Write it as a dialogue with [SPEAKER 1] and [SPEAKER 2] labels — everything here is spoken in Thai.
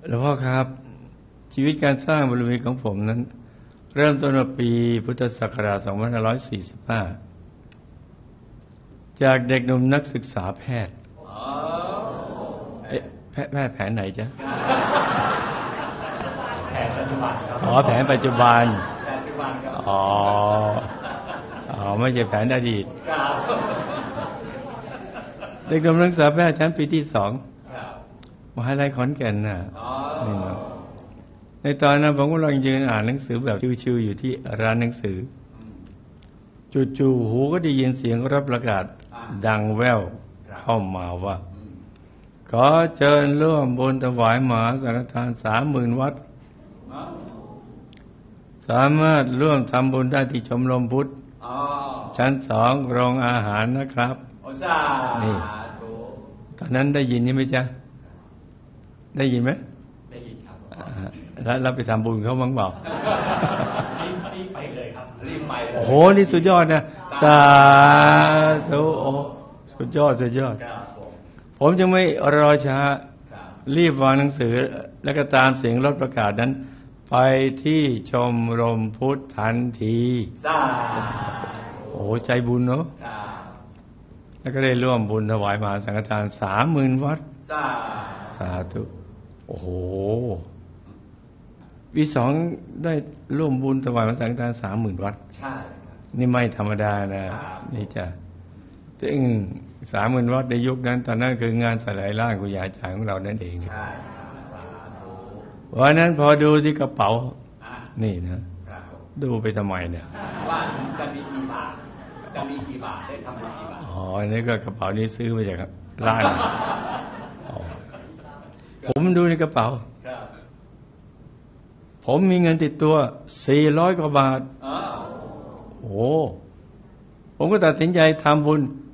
[SPEAKER 1] หลวงพ่อครับชีวิตการสร้างบารมีของผมนั้นเริ่มต้นในปีพุทธศักราช 2545 จากเด็กหนุ่มนักศึกษาแพทย์แพทย์แผนไหนจ๊ะ
[SPEAKER 2] แผนปัจจุบันครับ
[SPEAKER 1] แผนปัจจุบัน
[SPEAKER 2] ครับ
[SPEAKER 1] ไม่ใช่แผนอดีตเด็กหนุ่มนักศึกษาแพทย์ชั้นปีที่ 2มหาวิทยาลัยขอนแก่นน่ะนี่นะในตอนนั้นผมกำลังยืนอ่านหนังสือแบบชิวๆอยู่ที่ร้านหนังสือจู่ๆหูก็ได้ยินเสียงรับประกาศดังแว่วเข้ามาว่าขอเชิญร่วมบุญถวายมหาสังฆทาน 30,000 วัตต์สามารถร่วมทำบุญได้ที่ชมรมพุทธชั้น 2โรงอาหารนะครับนี่ตอนนั้นได้ยินนี่ไหมจ๊ะได้ยินไหม
[SPEAKER 2] ได้ยินครับ
[SPEAKER 1] แล้วเราไปทำบุญเขาบ้างเปล่า
[SPEAKER 2] รีบไปเลยครับรีบไปเลย
[SPEAKER 1] โอ้โหนี่สุดยอดนะสาธุโอ้สุดยอดผมจะไม่รอช้ารีบวางหนังสือแล้วก็ตามเสียงรถประกาศนั้นไปที่ชมรมพุทธทันทีโอ้ใจบุญเนาะแล้วก็ได้ร่วมบุญถวายมหาสังฆทาน 30,000 วัตต์สาธุโอ้โหปี2ได้ร่วมบุญถวายมหาสังฆทาน 30,000 วัตต์
[SPEAKER 2] ใช่
[SPEAKER 1] นี่ไม่ธรรมดานะนี่จ้ะซึ่ง 30,000 วัตต์ในยุคนั้นตอนนั้นคืองานสลายร่างครูบาอาจารย์ของเรานั่นเอง
[SPEAKER 2] ใช่
[SPEAKER 1] วันนั้นพอดูที่กระเป๋านี่นะดูไปทำไมเนี่ย
[SPEAKER 2] ว่าจะมีกี่บาทได้ทำบุญกี่บาท
[SPEAKER 1] อันนี้ก็กระเป๋านี้ซื้อมาจากร้านผมดูในกระเป๋าผมมีเงินติดตัว400 กว่าบาทโอ้ผมก็ตัดสินใจทำบุญ